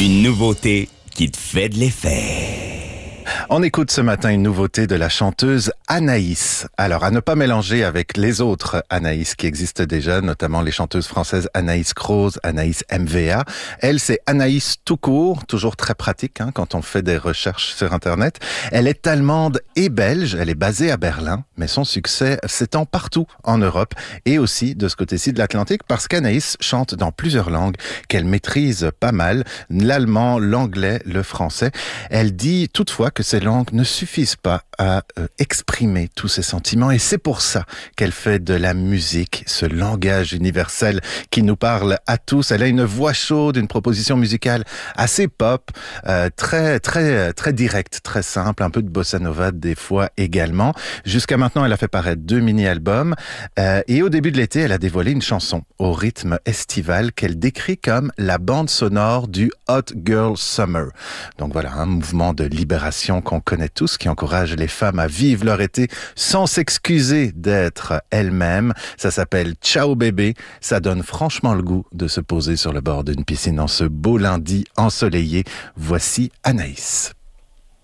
Une nouveauté qui te fait de l'effet. On écoute ce matin une nouveauté de la chanteuse Anaïs. Alors, à ne pas mélanger avec les autres Anaïs qui existent déjà, notamment les chanteuses françaises Anaïs Croze, Anaïs MVA. Elle, c'est Anaïs tout court, toujours très pratique quand on fait des recherches sur Internet. Elle est allemande et belge, elle est basée à Berlin, mais son succès s'étend partout en Europe et aussi de ce côté-ci de l'Atlantique parce qu'Anaïs chante dans plusieurs langues qu'elle maîtrise pas mal, l'allemand, l'anglais, le français. Elle dit toutefois que ces langues ne suffisent pas à exprimer tous ses sentiments et c'est pour ça qu'elle fait de la musique, ce langage universel qui nous parle à tous. Elle a une voix chaude, une proposition musicale assez pop, très directe, très simple, un peu de bossa nova des fois également. Jusqu'à maintenant, elle a fait paraître 2 mini-albums et au début de l'été, elle a dévoilé une chanson au rythme estival qu'elle décrit comme la bande sonore du Hot Girl Summer. Donc voilà, un mouvement de libération qu'on connaît tous, qui encourage les femmes à vivre leur été sans s'excuser d'être elles-mêmes. Ça s'appelle Ciao bébé. Ça donne franchement le goût de se poser sur le bord d'une piscine en ce beau lundi ensoleillé. Voici Anaïs.